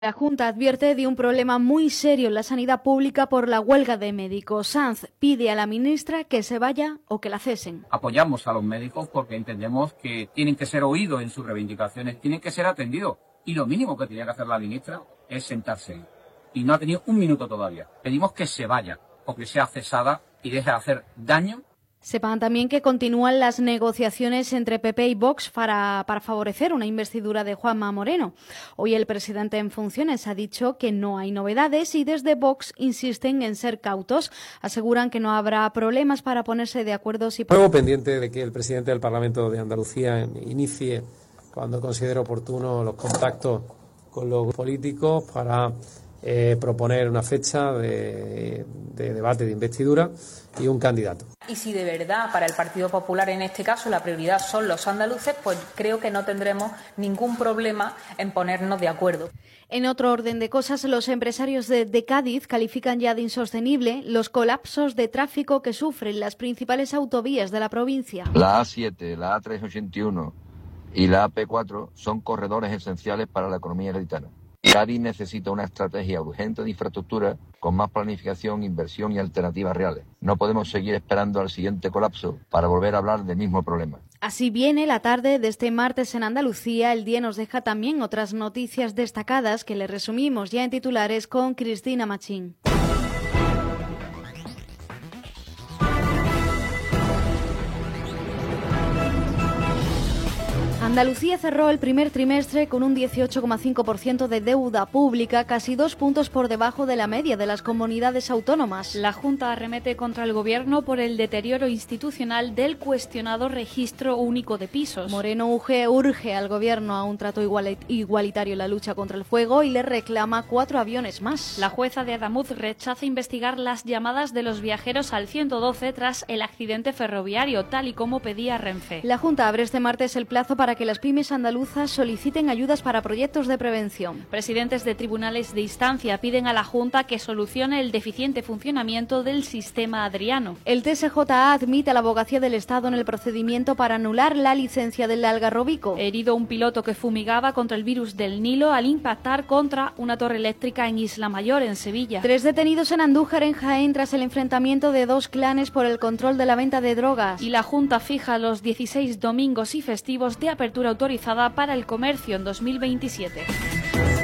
La Junta advierte de un problema muy serio en la sanidad pública por la huelga de médicos. Sanz pide a la ministra que se vaya o que la cesen. Apoyamos a los médicos porque entendemos que tienen que ser oídos en sus reivindicaciones, tienen que ser atendidos. Y lo mínimo que tenía que hacer la ministra es sentarse. Y no ha tenido un minuto todavía. Pedimos que se vaya o que sea cesada y deje de hacer daño. Sepan también que continúan las negociaciones entre PP y Vox para favorecer una investidura de Juanma Moreno. Hoy el presidente en funciones ha dicho que no hay novedades y desde Vox insisten en ser cautos. Aseguran que no habrá problemas para ponerse de acuerdo. Luego pendiente de que el presidente del Parlamento de Andalucía inicie, cuando considere oportuno, los contactos con los políticos para proponer una fecha de debate de investidura y un candidato. Y si de verdad para el Partido Popular en este caso la prioridad son los andaluces, pues creo que no tendremos ningún problema en ponernos de acuerdo. En otro orden de cosas, los empresarios de Cádiz califican ya de insostenible los colapsos de tráfico que sufren las principales autovías de la provincia. La A7, la A381 y la AP4 son corredores esenciales para la economía gaditana. Cádiz necesita una estrategia urgente de infraestructura con más planificación, inversión y alternativas reales. No podemos seguir esperando al siguiente colapso para volver a hablar del mismo problema. Así viene la tarde de este martes en Andalucía. El día nos deja también otras noticias destacadas que le resumimos ya en titulares con Cristina Machín. Andalucía cerró el primer trimestre con un 18,5% de deuda pública, casi 2 puntos por debajo de la media de las comunidades autónomas. La Junta arremete contra el Gobierno por el deterioro institucional del cuestionado Registro Único de Pisos. Moreno urge al Gobierno a un trato igualitario en la lucha contra el fuego y le reclama 4 aviones más. La jueza de Adamuz rechaza investigar las llamadas de los viajeros al 112 tras el accidente ferroviario, tal y como pedía Renfe. La Junta abre este martes el plazo para que las pymes andaluzas soliciten ayudas para proyectos de prevención. Presidentes de tribunales de instancia piden a la Junta que solucione el deficiente funcionamiento del sistema adriano. El TSJA admite a la Abogacía del Estado en el procedimiento para anular la licencia del Algarrobico. Herido un piloto que fumigaba contra el virus del Nilo al impactar contra una torre eléctrica en Isla Mayor, en Sevilla. 3 detenidos en Andújar, en Jaén, tras el enfrentamiento de 2 clanes por el control de la venta de drogas. Y la Junta fija los 16 domingos y festivos de apertura autorizada para el comercio en 2027.